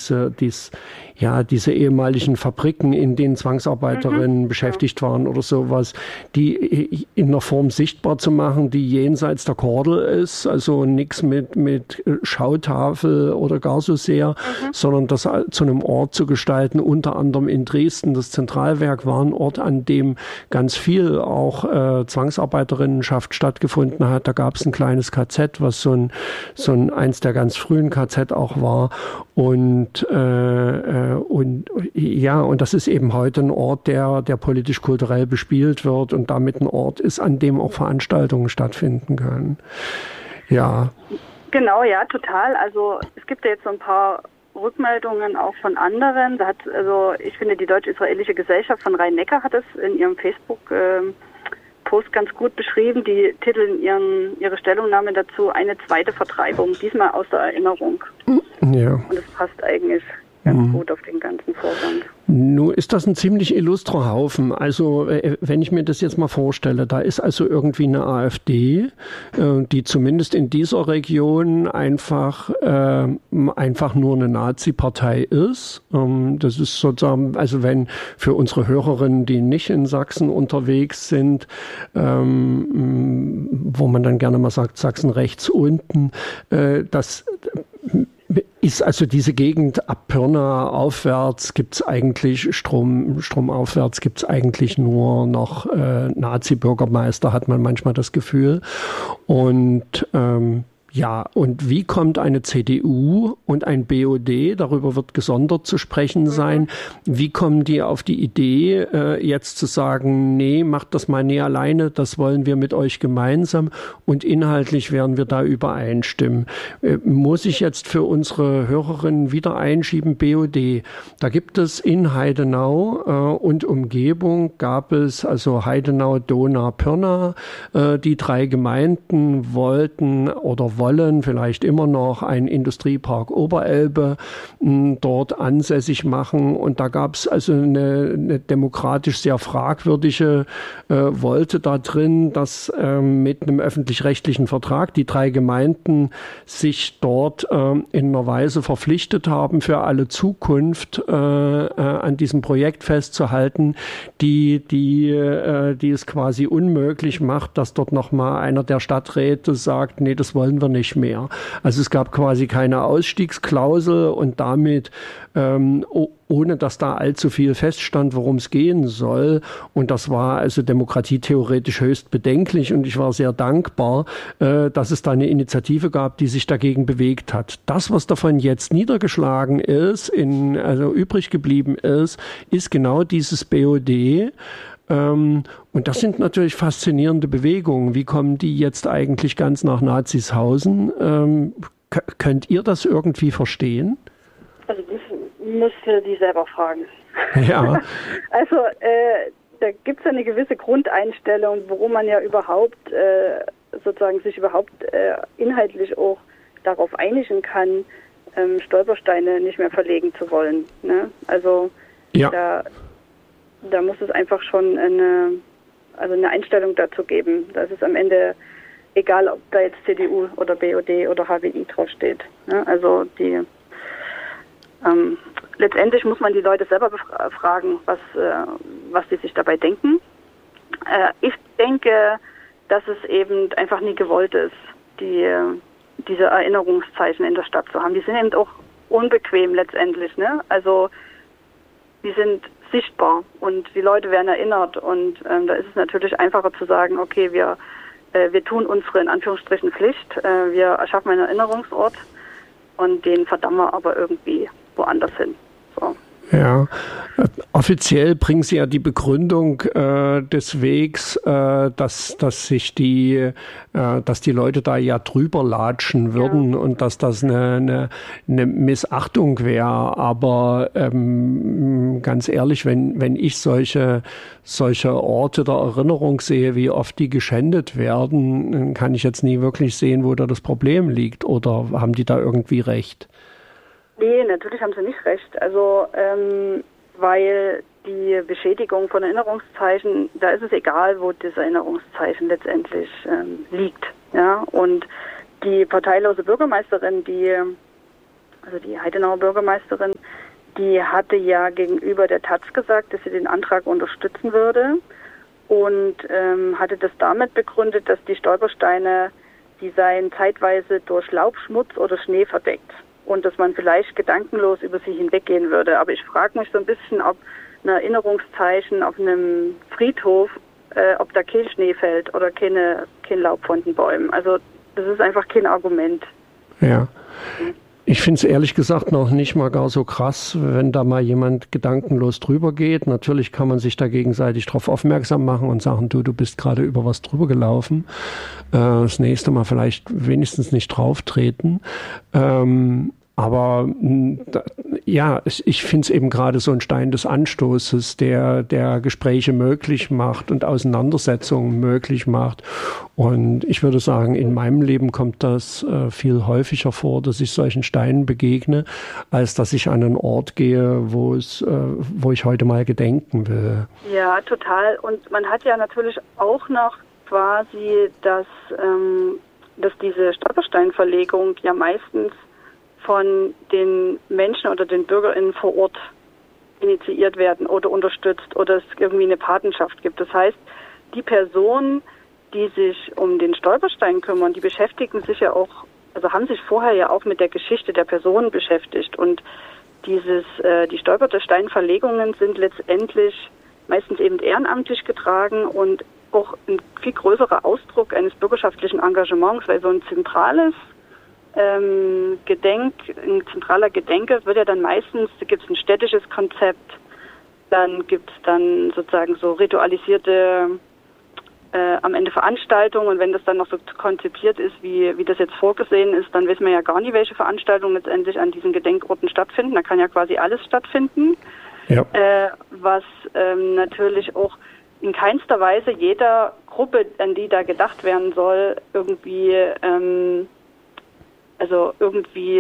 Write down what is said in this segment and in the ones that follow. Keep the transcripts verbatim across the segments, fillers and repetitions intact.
diese, dies, ja, diese ehemaligen Fabriken, in denen Zwangsarbeiterinnen mhm. beschäftigt waren oder sowas, die in einer Form sichtbar zu machen, die jenseits der Kordel ist, also nichts mit, mit Schautafel oder gar so sehr, mhm. sondern das zu einem Ort zu gestalten, unter anderem in Dresden. Das Zentralwerk war ein Ort, an dem ganz viel auch äh, Zwangsarbeiterinnenschaft stattgefunden hat. Da gab es ein kleines K Z, was so ein, so ein eins der ganz frühen K Z auch war. Und, äh, und ja, und das ist eben heute ein Ort, der, der politisch-kulturell bespielt wird und damit ein Ort ist, an dem auch Veranstaltungen stattfinden können. Ja. Genau, ja, total. Also es gibt ja jetzt so ein paar Rückmeldungen auch von anderen. Da hat, also ich finde, die Deutsch-Israelische Gesellschaft von Rhein-Neckar hat es in ihrem Facebook-Post ganz gut beschrieben. Die titeln ihren, ihre Stellungnahme dazu eine zweite Vertreibung, diesmal aus der Erinnerung. Ja. Und es passt eigentlich ganz mhm. gut auf den ganzen Vorgang. Nun ist das ein ziemlich illustrer Haufen. Also wenn ich mir das jetzt mal vorstelle, da ist also irgendwie eine AfD, die zumindest in dieser Region einfach, äh, einfach nur eine Nazi-Partei ist. Das ist sozusagen, also wenn für unsere Hörerinnen, die nicht in Sachsen unterwegs sind, ähm, wo man dann gerne mal sagt, Sachsen rechts unten, äh, das ist also diese Gegend ab Pirna aufwärts gibt's eigentlich, Strom, stromaufwärts gibt's eigentlich nur noch äh, Nazi-Bürgermeister, hat man manchmal das Gefühl. Und ähm, ja, und wie kommt eine C D U und ein B O D, darüber wird gesondert zu sprechen sein, wie kommen die auf die Idee, äh, jetzt zu sagen, nee, macht das mal nie alleine, das wollen wir mit euch gemeinsam und inhaltlich werden wir da übereinstimmen. Äh, muss ich jetzt für unsere Hörerinnen wieder einschieben, B O D, da gibt es in Heidenau äh, und Umgebung, gab es also Heidenau, Dohna, Pirna, äh, die drei Gemeinden wollten oder wollten wollen, vielleicht immer noch einen Industriepark Oberelbe m, dort ansässig machen. Und da gab es also eine, eine demokratisch sehr fragwürdige äh, Wolte da drin, dass äh, mit einem öffentlich-rechtlichen Vertrag die drei Gemeinden sich dort äh, in einer Weise verpflichtet haben, für alle Zukunft äh, äh, an diesem Projekt festzuhalten, die, die, äh, die es quasi unmöglich macht, dass dort nochmal einer der Stadträte sagt, nee, das wollen wir nicht mehr. Also es gab quasi keine Ausstiegsklausel und damit ähm, ohne dass da allzu viel feststand, worum es gehen soll. Und das war also demokratietheoretisch höchst bedenklich und ich war sehr dankbar, äh, dass es da eine Initiative gab, die sich dagegen bewegt hat. Das, was davon jetzt niedergeschlagen ist, in, also übrig geblieben ist, ist genau dieses B O D. Ähm, und das sind natürlich faszinierende Bewegungen. Wie kommen die jetzt eigentlich ganz nach Nazishausen? Ähm, k- könnt ihr das irgendwie verstehen? Also das müsst ihr die selber fragen. Ja. Also äh, da gibt es eine gewisse Grundeinstellung, worum man ja überhaupt äh, sozusagen sich überhaupt äh, inhaltlich auch darauf einigen kann, ähm, Stolpersteine nicht mehr verlegen zu wollen. Ne? Also ja. da Da muss es einfach schon eine, also eine Einstellung dazu geben. Das ist am Ende egal, ob da jetzt C D U oder B O D oder H W I draufsteht. Ne? Also die ähm, letztendlich muss man die Leute selber befragen, was, äh, was die sich dabei denken. Äh, ich denke, dass es eben einfach nie gewollt ist, die, diese Erinnerungszeichen in der Stadt zu haben. Die sind eben auch unbequem letztendlich. Ne? Also die sind sichtbar und die Leute werden erinnert und ähm, da ist es natürlich einfacher zu sagen, okay, wir, äh, wir tun unsere in Anführungsstrichen Pflicht, äh, wir erschaffen einen Erinnerungsort und den verdammen wir aber irgendwie woanders hin. So. Ja, offiziell bringen Sie ja die Begründung äh, des Wegs, äh, dass, dass sich die, äh, dass die Leute da ja drüber latschen würden ja. und dass das eine, eine, eine Missachtung wäre. Aber ähm, ganz ehrlich, wenn, wenn ich solche, solche Orte der Erinnerung sehe, wie oft die geschändet werden, dann kann ich jetzt nie wirklich sehen, wo da das Problem liegt. Oder haben die da irgendwie recht? Nee, natürlich haben sie nicht recht. Also, ähm, weil die Beschädigung von Erinnerungszeichen, da ist es egal, wo das Erinnerungszeichen letztendlich ähm, liegt. Ja, und die parteilose Bürgermeisterin, die also die Heidenauer Bürgermeisterin, die hatte ja gegenüber der Taz gesagt, dass sie den Antrag unterstützen würde und ähm, hatte das damit begründet, dass die Stolpersteine, die seien zeitweise durch Laub, Schmutz oder Schnee verdeckt und dass man vielleicht gedankenlos über sie hinweggehen würde. Aber ich frage mich so ein bisschen, ob ein Erinnerungszeichen auf einem Friedhof, äh, ob da kein Schnee fällt oder keine, kein Laub von den Bäumen. Also das ist einfach kein Argument. Ja. Ich finde es ehrlich gesagt noch nicht mal gar so krass, wenn da mal jemand gedankenlos drüber geht. Natürlich kann man sich da gegenseitig darauf aufmerksam machen und sagen, du, du bist gerade über was drüber gelaufen. Äh, das nächste Mal vielleicht wenigstens nicht drauf treten. Ähm, aber da, ja, ich finde es eben gerade so ein Stein des Anstoßes, der, der Gespräche möglich macht und Auseinandersetzungen möglich macht. Und ich würde sagen, in meinem Leben kommt das äh, viel häufiger vor, dass ich solchen Steinen begegne, als dass ich an einen Ort gehe, wo es, äh, wo ich heute mal gedenken will. Ja, total. Und man hat ja natürlich auch noch quasi, dass, ähm, dass diese Stolpersteinverlegung ja meistens von den Menschen oder den BürgerInnen vor Ort initiiert werden oder unterstützt oder es irgendwie eine Patenschaft gibt. Das heißt, die Personen, die sich um den Stolperstein kümmern, die beschäftigen sich ja auch, also haben sich vorher ja auch mit der Geschichte der Personen beschäftigt und dieses, äh, die Stolpersteinverlegungen sind letztendlich meistens eben ehrenamtlich getragen und auch ein viel größerer Ausdruck eines bürgerschaftlichen Engagements, weil so ein zentrales Ähm, Gedenk, ein zentraler Gedenke wird ja dann meistens, da gibt es ein städtisches Konzept, dann gibt es dann sozusagen so ritualisierte äh, am Ende Veranstaltungen und wenn das dann noch so konzipiert ist, wie, wie das jetzt vorgesehen ist, dann wissen wir ja gar nicht, welche Veranstaltungen letztendlich an diesen Gedenkorten stattfinden. Da kann ja quasi alles stattfinden, ja. äh, was ähm, natürlich auch in keinster Weise jeder Gruppe, an die da gedacht werden soll, irgendwie ähm, also irgendwie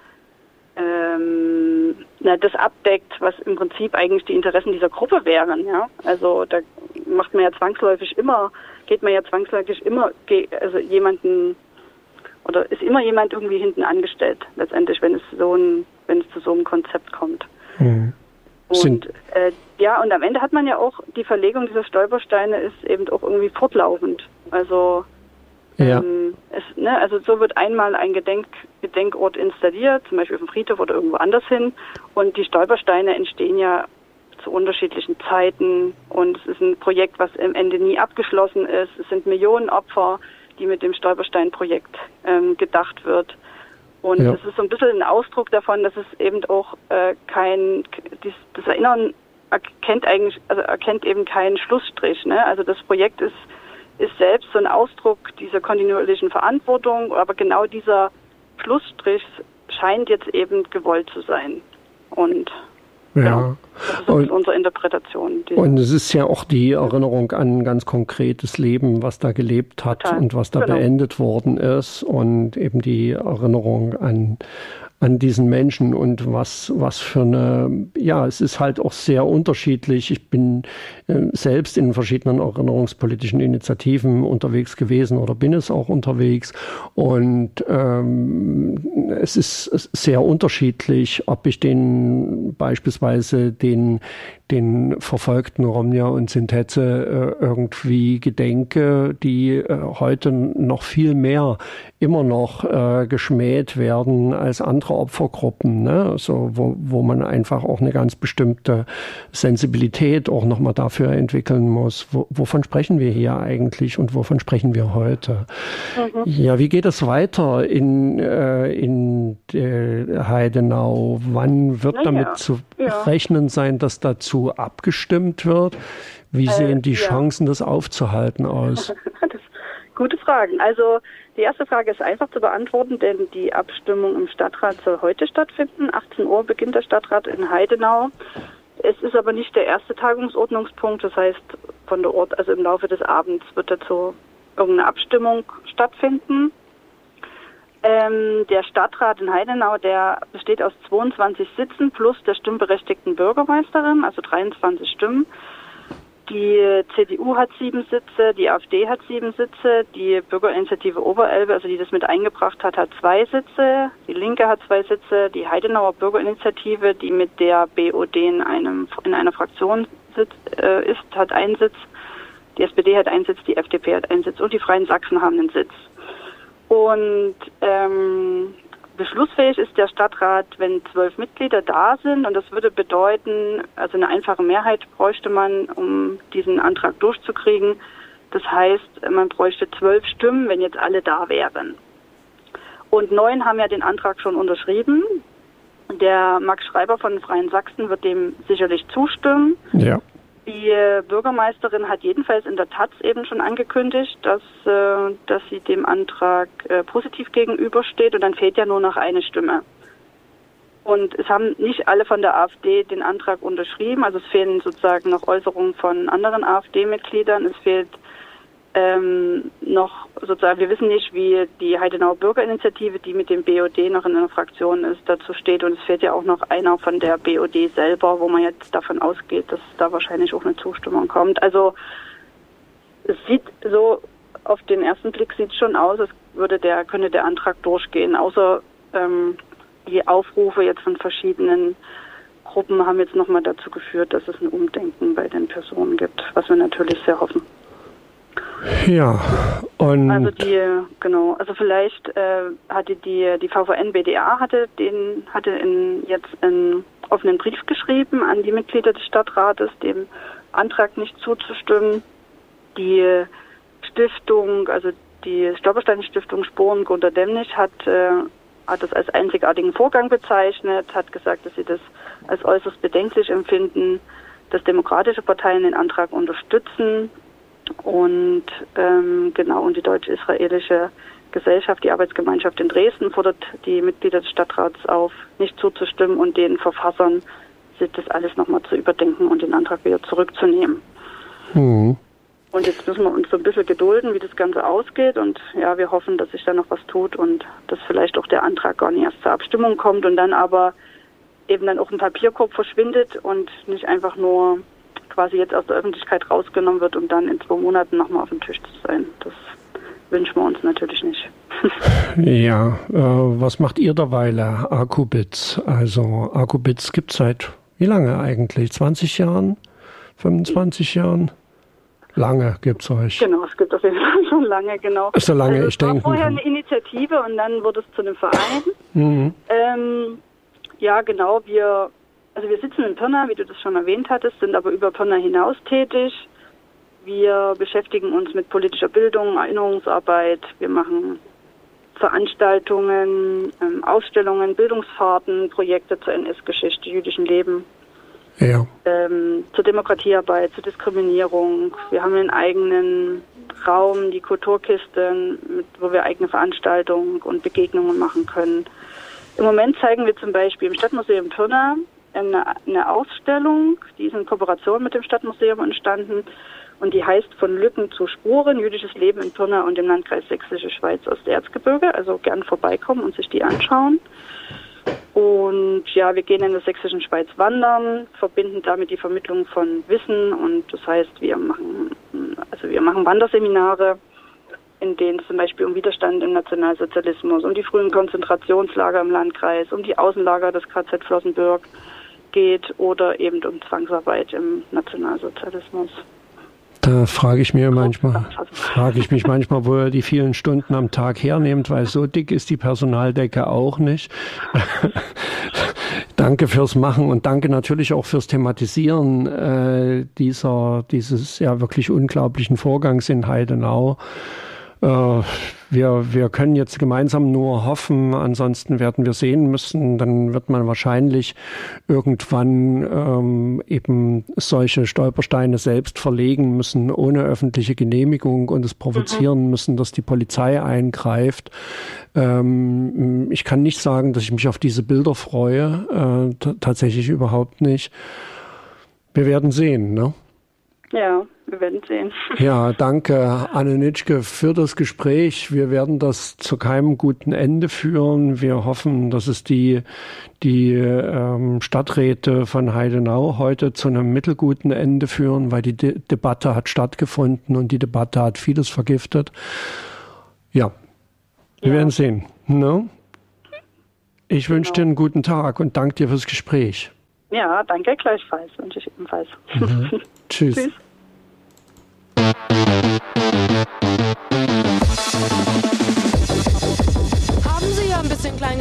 ähm, na, das abdeckt, was im Prinzip eigentlich die Interessen dieser Gruppe wären. Ja? Also da macht man ja zwangsläufig immer, geht man ja zwangsläufig immer, also jemanden oder ist immer jemand irgendwie hinten angestellt, letztendlich, wenn es so ein, wenn es zu so einem Konzept kommt. Mhm. Und äh, ja, und am Ende hat man ja auch, die Verlegung dieser Stolpersteine ist eben auch irgendwie fortlaufend. Also Ja. Ähm, es, ne, also so wird einmal ein Gedenk, Gedenkort installiert, zum Beispiel auf dem Friedhof oder irgendwo anders hin. Und die Stolpersteine entstehen ja zu unterschiedlichen Zeiten. Und es ist ein Projekt, was am Ende nie abgeschlossen ist. Es sind Millionen Opfer, die mit dem Stolperstein-Projekt ähm, gedacht wird. Und es ja. ist so ein bisschen ein Ausdruck davon, dass es eben auch äh, kein, dies, das Erinnern erkennt eigentlich, also erkennt eben keinen Schlussstrich. Ne? Also das Projekt ist ist selbst so ein Ausdruck dieser kontinuierlichen Verantwortung, aber genau dieser Schlussstrich scheint jetzt eben gewollt zu sein. Und ja, ja das ist und, unsere Interpretation. Und es ist ja auch die Erinnerung an ein ganz konkretes Leben, was da gelebt hat Total. und was da genau. beendet worden ist und eben die Erinnerung an an diesen Menschen und was, was für eine, ja, es ist halt auch sehr unterschiedlich. Ich bin äh, selbst in verschiedenen erinnerungspolitischen Initiativen unterwegs gewesen oder bin es auch unterwegs und ähm, es ist sehr unterschiedlich, ob ich den beispielsweise den den verfolgten Romja und Sintetze äh, irgendwie gedenke, die äh, heute noch viel mehr immer noch äh, geschmäht werden als andere Opfergruppen, ne? Also wo, wo man einfach auch eine ganz bestimmte Sensibilität auch nochmal dafür entwickeln muss. Wo, wovon sprechen wir hier eigentlich und wovon sprechen wir heute? Mhm. Ja, wie geht es weiter in, äh, in äh, Heidenau? Wann wird naja, damit zu ja. rechnen sein, dass dazu abgestimmt wird? Wie sehen äh, die ja. Chancen, das aufzuhalten, aus? Das gute Fragen. Also die erste Frage ist einfach zu beantworten, denn die Abstimmung im Stadtrat soll heute stattfinden. achtzehn Uhr beginnt der Stadtrat in Heidenau. Es ist aber nicht der erste Tagungsordnungspunkt. Das heißt, von der Ort, also im Laufe des Abends wird dazu irgendeine Abstimmung stattfinden. Ähm, der Stadtrat in Heidenau, der besteht aus zweiundzwanzig Sitzen plus der stimmberechtigten Bürgermeisterin, also dreiundzwanzig Stimmen. Die C D U hat sieben Sitze, die AfD hat sieben Sitze, die Bürgerinitiative Oberelbe, also die das mit eingebracht hat, hat zwei Sitze, die Linke hat zwei Sitze, die Heidenauer Bürgerinitiative, die mit der B O D in, einem, in einer Fraktion sitzt, äh, ist, hat einen Sitz, die S P D hat einen Sitz, die F D P hat einen Sitz und die Freien Sachsen haben einen Sitz. Und ähm, beschlussfähig ist der Stadtrat, wenn zwölf Mitglieder da sind, und das würde bedeuten, also eine einfache Mehrheit bräuchte man, um diesen Antrag durchzukriegen. Das heißt, man bräuchte zwölf Stimmen, wenn jetzt alle da wären. Und neun haben ja den Antrag schon unterschrieben. Der Max Schreiber von den Freien Sachsen wird dem sicherlich zustimmen. Ja. Die Bürgermeisterin hat jedenfalls in der Taz eben schon angekündigt, dass, äh, dass sie dem Antrag äh, positiv gegenübersteht, und dann fehlt ja nur noch eine Stimme. Und es haben nicht alle von der AfD den Antrag unterschrieben, also es fehlen sozusagen noch Äußerungen von anderen AfD-Mitgliedern, es fehlt ähm, noch sozusagen, wir wissen nicht, wie die Heidenauer Bürgerinitiative, die mit dem B O D noch in einer Fraktion ist, dazu steht, und es fehlt ja auch noch einer von der B O D selber, wo man jetzt davon ausgeht, dass da wahrscheinlich auch eine Zustimmung kommt. Also es sieht so, auf den ersten Blick sieht es schon aus, als würde der, könnte der Antrag durchgehen, außer ähm, die Aufrufe jetzt von verschiedenen Gruppen haben jetzt nochmal dazu geführt, dass es ein Umdenken bei den Personen gibt, was wir natürlich sehr hoffen. Ja, und also die, genau, also vielleicht äh, hatte die die V V N B D A hatte den hatte in, jetzt einen offenen Brief geschrieben an die Mitglieder des Stadtrates, dem Antrag nicht zuzustimmen. Die Stiftung, also die Stolperstein-Stiftung Sporen Gunter Demnig hat äh, hat das als einzigartigen Vorgang bezeichnet, hat gesagt, dass sie das als äußerst bedenklich empfinden, dass demokratische Parteien den Antrag unterstützen. Und ähm, genau, und die deutsch-israelische Gesellschaft, die Arbeitsgemeinschaft in Dresden, fordert die Mitglieder des Stadtrats auf, nicht zuzustimmen und den Verfassern das alles nochmal zu überdenken und den Antrag wieder zurückzunehmen. Mhm. Und jetzt müssen wir uns so ein bisschen gedulden, wie das Ganze ausgeht, und ja, wir hoffen, dass sich da noch was tut und dass vielleicht auch der Antrag gar nicht erst zur Abstimmung kommt und dann aber eben dann auch im Papierkorb verschwindet und nicht einfach nur quasi jetzt aus der Öffentlichkeit rausgenommen wird, um dann in zwei Monaten nochmal auf dem Tisch zu sein. Das wünschen wir uns natürlich nicht. Ja, äh, was macht ihr derweil, Akubitz? Also Akubitz gibt es seit wie lange eigentlich? zwanzig Jahren? fünfundzwanzig Jahren? Lange gibt es euch. Genau, es gibt auf jeden Fall schon lange, genau. So lange, also ich denke. Es war vorher eine Initiative und dann wurde es zu einem Verein. Mhm. Ähm, ja, genau, wir Also wir sitzen in Pirna, wie du das schon erwähnt hattest, sind aber über Pirna hinaus tätig. Wir beschäftigen uns mit politischer Bildung, Erinnerungsarbeit. Wir machen Veranstaltungen, ähm, Ausstellungen, Bildungsfahrten, Projekte zur N S-Geschichte, jüdischen Leben, ja. ähm, zur Demokratiearbeit, zur Diskriminierung. Wir haben einen eigenen Raum, die Kulturkiste, mit, wo wir eigene Veranstaltungen und Begegnungen machen können. Im Moment zeigen wir zum Beispiel im Stadtmuseum Pirna Eine, eine Ausstellung, die ist in Kooperation mit dem Stadtmuseum entstanden, und die heißt Von Lücken zu Spuren, jüdisches Leben in Pirna und im Landkreis Sächsische Schweiz Osterzgebirge. Also gern vorbeikommen und sich die anschauen. Und ja, wir gehen in der Sächsischen Schweiz wandern, verbinden damit die Vermittlung von Wissen, und das heißt, wir machen, also wir machen Wanderseminare, in denen es zum Beispiel um Widerstand im Nationalsozialismus, um die frühen Konzentrationslager im Landkreis, um die Außenlager des K Z Flossenbürg geht oder eben um Zwangsarbeit im Nationalsozialismus. Da frage ich mir manchmal, frage ich mich manchmal, wo ihr die vielen Stunden am Tag hernehmt, weil so dick ist die Personaldecke auch nicht. Danke fürs Machen und danke natürlich auch fürs Thematisieren äh, dieser dieses ja wirklich unglaublichen Vorgangs in Heidenau. Wir, wir können jetzt gemeinsam nur hoffen, ansonsten werden wir sehen müssen, dann wird man wahrscheinlich irgendwann ähm, eben solche Stolpersteine selbst verlegen müssen, ohne öffentliche Genehmigung, und es provozieren mhm. müssen, dass die Polizei eingreift. Ähm, ich kann nicht sagen, dass ich mich auf diese Bilder freue, äh, t- tatsächlich überhaupt nicht. Wir werden sehen, ne? Ja, wir werden sehen. Ja, danke, Anne Nitschke, für das Gespräch. Wir werden das zu keinem guten Ende führen. Wir hoffen, dass es die, die ähm, Stadträte von Heidenau heute zu einem mittelguten Ende führen, weil die De- Debatte hat stattgefunden und die Debatte hat vieles vergiftet. Ja, wir Ja. werden sehen. Ne? Ich Genau. wünsche dir einen guten Tag und danke dir fürs Gespräch. Ja, danke gleichfalls, wünsche ich ebenfalls. Mhm. Tschüss. Tschüss.